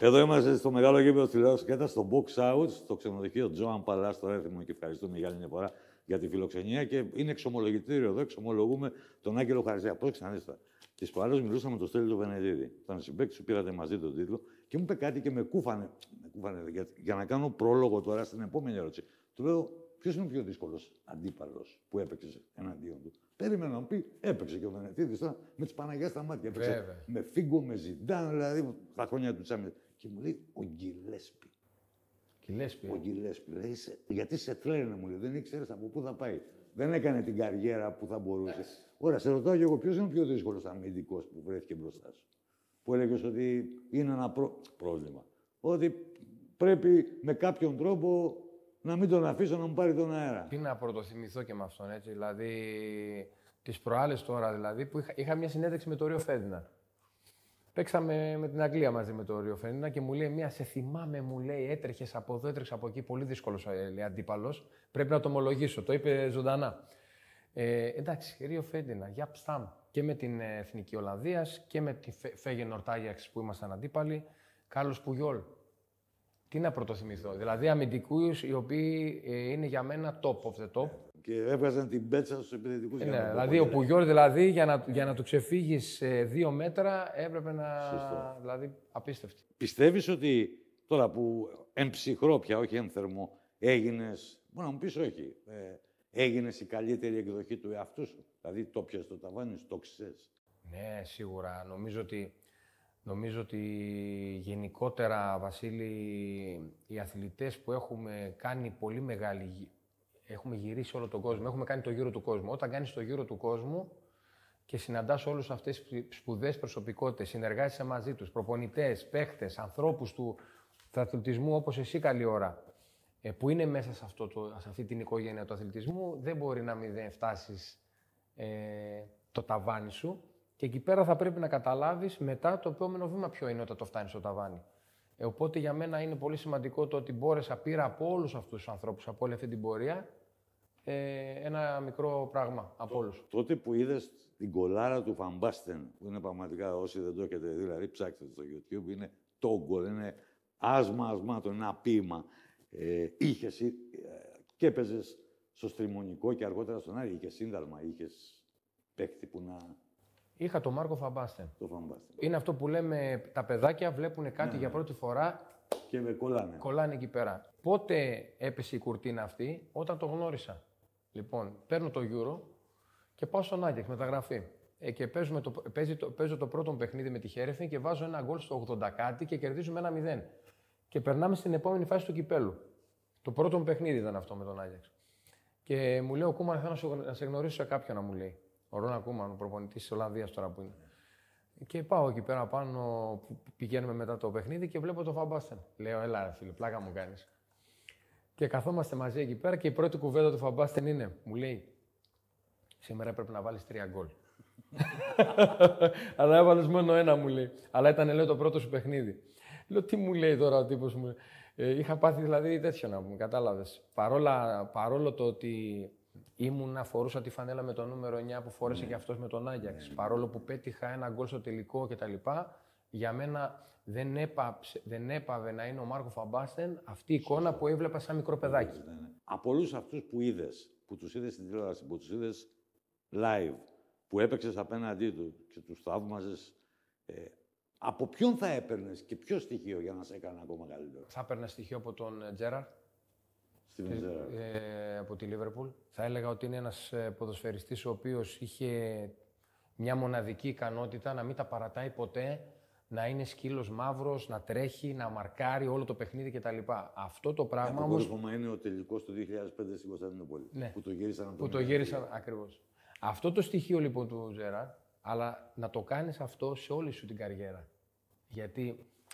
Εδώ είμαστε στο μεγάλο γήπεδο τηλεόρασης Σκέτα, στο box out, στο ξενοδοχείο Τζόαν Παλά, στο Έθιμο, και ευχαριστούμε για άλλη μια φορά για τη φιλοξενία. Και είναι εξομολογητήριο εδώ, εξομολογούμε τον Άγγελο Χαριζέα. Πρόσεξε να δεις τώρα. Τις προάλλες μιλούσαμε με τον Στέλιο Βενεδίδη. Ήταν συμπαίκτης σου, πήρατε μαζί τον τίτλο και μου είπε κάτι και με κούφανε για να κάνω πρόλογο τώρα στην επόμενη ερώτηση. Του λέω, ποιος είναι ο πιο δύσκολος αντίπαλος που έπαιξε εναντίον του? Περίμενα να μου πει, έπαιξε και ο Βενετίδης τώρα με τις Παναγιάς στα μάτια. Έπαιξε με Φίγκο, με Ζιντάν, δηλαδή τα χρόνια του Τσάμιλ. Και μου λέει, ο Γκιλέσπι. Ο Γκιλέσπι. Λέει, γιατί σε τρέλαινε, μου λέει, δεν ήξερες από πού θα πάει. Δεν έκανε την καριέρα που θα μπορούσε. Ωραία, σε ρωτάω και εγώ, ποιος είναι ο πιο δύσκολος αμυντικός που βρέθηκε μπροστά σου? Που έλεγες ότι είναι ένα πρόβλημα. Ότι πρέπει με κάποιον τρόπο να μην τον αφήσω να μου πάρει τον αέρα. Τι να πρωτοθυμηθώ και με αυτόν, έτσι. Δηλαδή, τις προάλλες τώρα, δηλαδή, που είχα μια συνέντευξη με τον Ρίο Φέρντιναντ. Παίξαμε με την Αγγλία μαζί με τον Ρίο Φέρντιναντ και μου λέει, σε θυμάμαι, μου λέει, έτρεχες από εδώ, έτρεξες από εκεί, πολύ δύσκολος αντίπαλος. Πρέπει να το ομολογήσω, το είπε ζωντανά. Εντάξει, Ρίο Φέρντιναντ, για Πστάμ. Και με την Εθνική Ολλανδίας και με τη Φέγενορντ Άγιαξ που ήμασταν αντίπαλοι. Κάρλος Πουγιόλ. Τι να πρωτοθυμηθώ. Δηλαδή, αμυντικούς οι οποίοι είναι για μένα top of the top. Και έβγαζαν την πέτσα στους επιθετικούς. Ναι, δηλαδή, ο Πουγιόλ, δηλαδή, για να του ξεφύγεις 2 μέτρα, έπρεπε να. Σωστό. Δηλαδή, απίστευτη. Πιστεύεις ότι τώρα που εν ψυχρό πια, όχι εν θερμό, έγινες. Μπορεί να μου πεις όχι. Έγινες η καλύτερη εκδοχή του εαυτού σου. Δηλαδή, το πιες το ταβάνι, το ξέρεις. Ναι, σίγουρα. Νομίζω ότι γενικότερα, Βασίλη, οι αθλητές που έχουμε κάνει πολύ μεγάλη... Έχουμε γυρίσει όλο τον κόσμο, έχουμε κάνει το γύρο του κόσμου. Όταν κάνεις το γύρο του κόσμου και συναντάς όλους αυτές τις σπουδαίες προσωπικότητες, συνεργάζεσαι μαζί τους, προπονητές, παίχτες, ανθρώπους του αθλητισμού όπως εσύ καλή ώρα, που είναι μέσα σε αυτή την οικογένεια του αθλητισμού, δεν μπορεί να μην φτάσεις το ταβάνι σου. Και εκεί πέρα θα πρέπει να καταλάβεις μετά το επόμενο βήμα ποιο είναι όταν το φτάνεις στο ταβάνι. Οπότε για μένα είναι πολύ σημαντικό το ότι πήρα από όλους αυτούς τους ανθρώπους, από όλη αυτή την πορεία, ένα μικρό πράγμα από όλους. Τότε που είδες την κολάρα του Van Basten, που είναι πραγματικά, όσοι δεν το έχετε δει, δηλαδή ψάξτε το στο YouTube, είναι το γκολ, είναι άσμα, το ένα ποίημα. Είχες και έπαιζες στο Στριμονικό και αργότερα στον Άρη, είχες σύνταλμα, είχες παίκτη που να... Είχα τον Μάρκο Φαμπάστεν. Το Είναι αυτό που λέμε, τα παιδάκια βλέπουν κάτι για πρώτη φορά και με κολλάνε. Κολλάνε εκεί πέρα. Πότε έπεσε η κουρτίνα αυτή? Όταν το γνώρισα. Λοιπόν, παίρνω το Euro και πάω στον Άγιαξ μεταγραφή. Και παίζω το πρώτο παιχνίδι με τη Χέρεφιν και βάζω ένα γκολ στο 80 κάτι και κερδίζουμε 1-0. Και περνάμε στην επόμενη φάση του κυπέλου. Το πρώτο παιχνίδι ήταν αυτό με τον Άγιαξ. Και μου λέει ο Κούμαν, θέλω να σε γνωρίσω σε κάποιον, να μου λέει. Ο Ρόνα Κούμαν, ο προπονητής της Ολλανδίας τώρα που είναι. Και πάω εκεί πέρα πάνω, που πηγαίνουμε μετά το παιχνίδι και βλέπω τον Φαμπάστεν. Λέω, έλα ρε φίλε, πλάκα μου κάνεις. Και καθόμαστε μαζί εκεί πέρα και η πρώτη κουβέντα του Φαμπάστεν είναι, μου λέει, σήμερα έπρεπε να βάλεις 3 γκολ. Αλλά έβαλες μόνο ένα, μου λέει. Αλλά ήταν, λέω, το πρώτο σου παιχνίδι. Λέω, τι μου λέει τώρα ο τύπος μου. Είχα πάθει δηλαδή τέτοιο να πούμε, κατάλαβες. Παρόλο το ότι φορούσα τη φανέλα με το νούμερο 9 που φόρεσε και αυτός με τον Άγιαξ. Παρόλο που πέτυχα ένα γκολ στο τελικό κτλ. Για μένα δεν έπαβε να είναι ο Μάρκο Φαμπάστεν αυτή η εικόνα που έβλεπα σαν μικρό παιδάκι. Από όλους αυτούς που είδες, που τους είδες στην τηλεόραση, που τους είδες live, που έπαιξες απέναντί του και τους θαύμαζες, από ποιον θα έπαιρνες και ποιο στοιχείο για να σε έκανε ακόμα καλύτερο? Θα έπαιρνα στοιχείο από τον Τζέραρντ. Από τη Λίβερπουλ. Θα έλεγα ότι είναι ένας ποδοσφαιριστής ο οποίος είχε μια μοναδική ικανότητα να μην τα παρατάει ποτέ, να είναι σκύλος μαύρος, να τρέχει, να μαρκάρει όλο το παιχνίδι κτλ. Αυτό το πράγμα όμως... Το είναι ο τελικός του 2005 στην Κωνσταντινούπολη. Ναι. Που το γύρισαν από τον... Που το γύρισαν, ακριβώς. Αυτό το στοιχείο λοιπόν του Τζέραρντ, αλλά να το κάνεις αυτό σε όλη σου την καριέρα. Γιατί